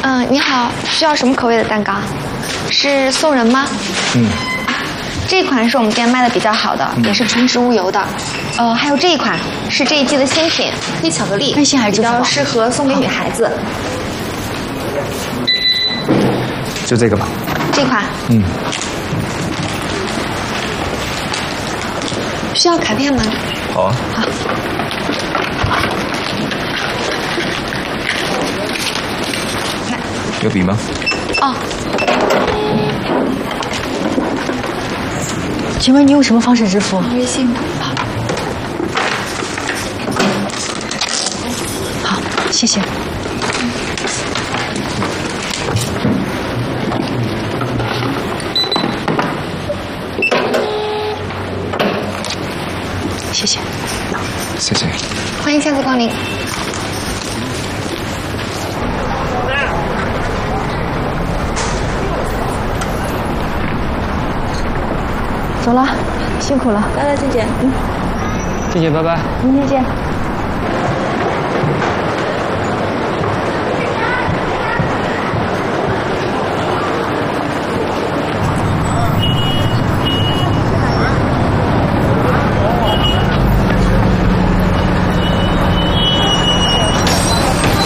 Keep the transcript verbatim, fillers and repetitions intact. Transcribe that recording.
嗯，你好，需要什么口味的蛋糕？是送人吗？ 嗯。 这款是我们店卖的比较好的，嗯、也是纯植物油的。呃，还有这一款是这一季的新品，黑巧克力， 微信还是支付宝？ 比较适合送给女孩子。 就这个吧。 这款。 嗯。 需要卡片吗？ 好啊。 好。来。 有笔吗？ 哦。 请问你用什么方式支付？ 微信吧。 好，谢谢。谢谢。 谢谢。 欢迎下次光临。 走了，辛苦了。 拜拜，静姐。 嗯。 静姐，拜拜。 明天见。